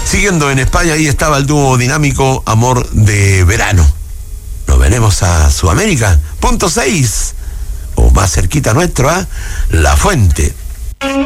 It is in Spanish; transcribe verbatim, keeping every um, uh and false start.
Siguiendo en España, ahí estaba el dúo dinámico Amor de Verano. Nos venimos a Sudamérica, punto seis, o más cerquita nuestro, a La Fuente.